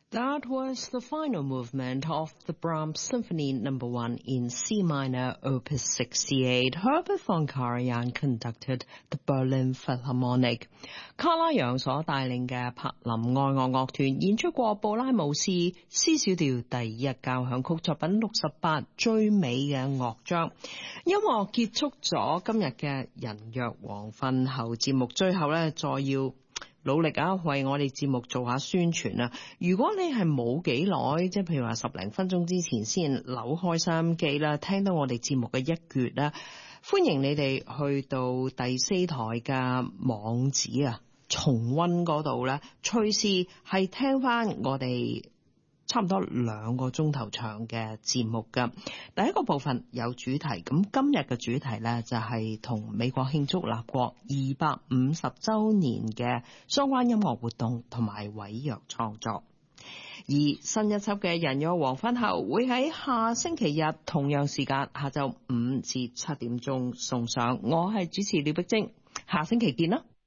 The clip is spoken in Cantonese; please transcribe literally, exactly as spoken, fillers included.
That was the final movement of the Brahms Symphony Number One in C minor, Opus sixty-eight. Herbert von Karajan conducted the Berlin Philharmonic. 卡拉揚所帶領嘅柏林愛樂樂團演出過布拉姆斯 C 小調第一交響曲作品六十八最美嘅樂章。音樂結束咗今日嘅人約黃昏後節目，最後咧再要努力啊，為我哋節目做下宣傳啊！如果你係冇幾耐，即係譬如話十零分鐘之前先扭開收音機啦，聽到我哋節目嘅一橛啦，歡迎你哋去到第四台嘅網址啊，重溫嗰度咧，隨時係聽翻我哋差唔多兩個鐘頭長嘅節目㗎。第一個部分有主題，咁今日嘅主題呢，就係同美國慶祝立國二百五十週年嘅相關音樂活動同埋委約創作。而新一輯嘅人約黃昏後會喺下星期日同樣時間下晝五至七點鐘送上。我係主持廖碧晶，下星期見啦。